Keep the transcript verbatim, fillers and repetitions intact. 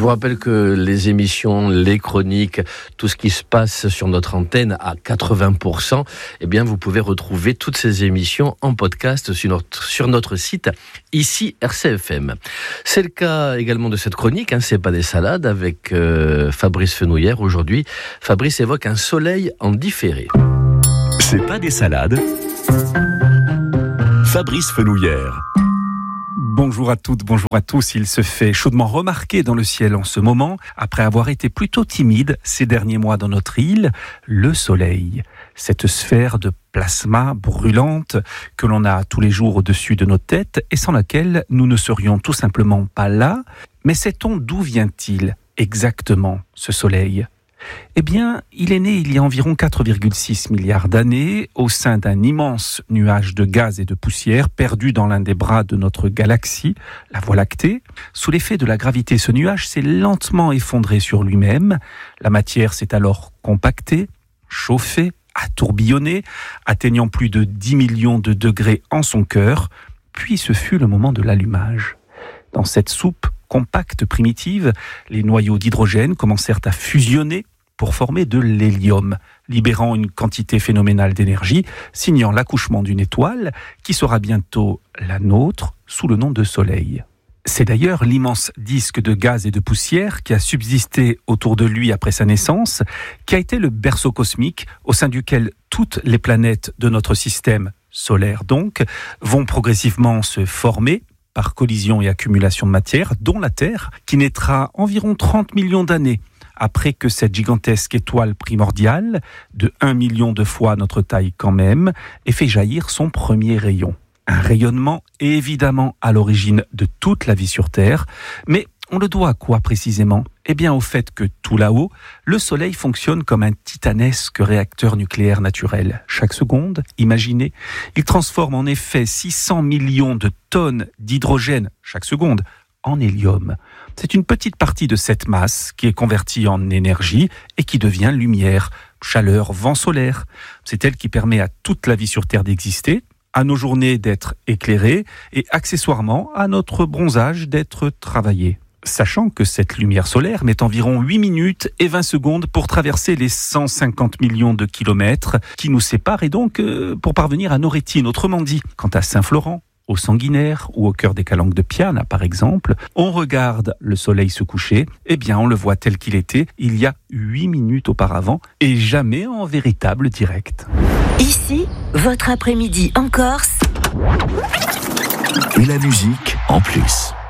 vous rappelle que les émissions, les chroniques, tout ce qui se passe sur notre antenne à quatre-vingts pour cent, eh bien vous pouvez retrouver toutes ces émissions en podcast sur notre, sur notre site ici R C F M. C'est le cas également de cette chronique, hein, c'est pas des salades, avec euh, Fabrice Fenouillère. Aujourd'hui, Fabrice évoque un soleil en différé. C'est pas des salades. Fabrice Fenouillère. Bonjour à toutes, bonjour à tous. Il se fait chaudement remarquer dans le ciel en ce moment, après avoir été plutôt timide ces derniers mois dans notre île, le soleil. Cette sphère de plasma brûlante que l'on a tous les jours au-dessus de nos têtes et sans laquelle nous ne serions tout simplement pas là. Mais sait-on d'où vient-il exactement ce soleil ? Eh bien, il est né il y a environ quatre virgule six milliards d'années au sein d'un immense nuage de gaz et de poussière perdu dans l'un des bras de notre galaxie, la Voie lactée. Sous l'effet de la gravité, ce nuage s'est lentement effondré sur lui-même. La matière s'est alors compactée, chauffée, a tourbillonné, atteignant plus de dix millions de degrés en son cœur. Puis ce fut le moment de l'allumage. Dans cette soupe compacte primitive, les noyaux d'hydrogène commencèrent à fusionner pour former de l'hélium, libérant une quantité phénoménale d'énergie, signant l'accouchement d'une étoile qui sera bientôt la nôtre sous le nom de Soleil. C'est d'ailleurs l'immense disque de gaz et de poussière qui a subsisté autour de lui après sa naissance, qui a été le berceau cosmique au sein duquel toutes les planètes de notre système solaire donc vont progressivement se former par collision et accumulation de matière, dont la Terre, qui naîtra environ trente millions d'années après que cette gigantesque étoile primordiale, de un million de fois notre taille quand même, ait fait jaillir son premier rayon. Un rayonnement évidemment à l'origine de toute la vie sur Terre, mais on le doit à quoi précisément ? Eh bien au fait que tout là-haut, le Soleil fonctionne comme un titanesque réacteur nucléaire naturel. Chaque seconde, imaginez, il transforme en effet six cents millions de tonnes d'hydrogène chaque seconde en hélium. C'est une petite partie de cette masse qui est convertie en énergie et qui devient lumière, chaleur, vent solaire. C'est elle qui permet à toute la vie sur Terre d'exister, à nos journées d'être éclairées et accessoirement à notre bronzage d'être travaillé. Sachant que cette lumière solaire met environ huit minutes et vingt secondes pour traverser les cent cinquante millions de kilomètres qui nous séparent et donc euh, pour parvenir à nos rétines. Autrement dit, quant à Saint-Florent, au Sanguinaire ou au cœur des Calanques de Piana par exemple, on regarde le soleil se coucher, eh bien on le voit tel qu'il était il y a huit minutes auparavant et jamais en véritable direct. Ici, votre après-midi en Corse. Et la musique en plus.